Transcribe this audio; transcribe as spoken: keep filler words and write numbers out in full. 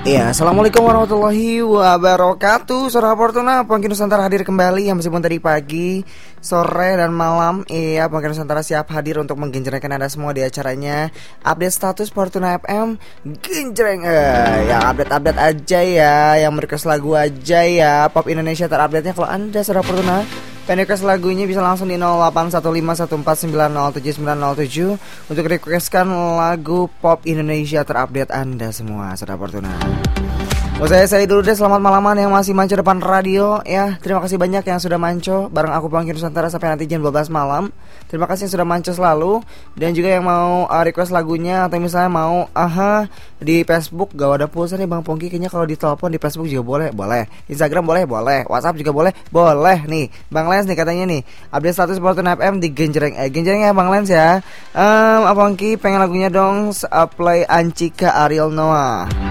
Ya, assalamualaikum warahmatullahi wabarakatuh. Saudara Fortuna, Pongki Nusantara hadir kembali yang meskipun tadi pagi, sore dan malam. Iya, Pongki Nusantara siap hadir untuk menggenjrengkan Anda semua di acaranya Update Status Fortuna F M. Genjreng, eh, yang update-update aja ya, yang merequest lagu aja ya. Pop Indonesia terupdate-nya kalau Anda Saudara Fortuna pengen request lagunya bisa langsung di nol delapan satu lima satu empat sembilan nol tujuh sembilan nol tujuh untuk requestkan lagu pop Indonesia terupdate Anda semua, Saudara Fortuna. Oh, saya saya dulu deh, selamat malaman yang masih manco depan radio ya. Terima kasih banyak yang sudah manco bareng aku Pongki Nusantara sampai nanti jam dua belas malam. Terima kasih yang sudah manco selalu. Dan juga yang mau uh, request lagunya atau misalnya mau aha di Facebook, gak ada pulsa nih Bang Pongki, kayaknya kalau ditelepon di Facebook juga boleh, boleh. Instagram boleh, boleh. WhatsApp juga boleh, boleh nih. Bang Lens nih katanya nih, update status Fortuna F M di Genjreng. Eh, Genjreng ya Bang Lens ya. Um, Pongki pengen lagunya dong, uh, play Ancika Ariel Noah.